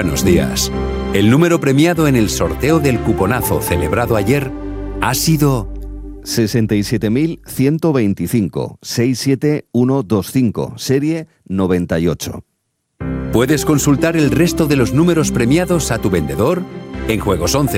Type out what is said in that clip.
Buenos días. El número premiado en el sorteo del cuponazo celebrado ayer ha sido 67.125, 67125, serie 98. Puedes consultar el resto de los números premiados a tu vendedor en juegos11.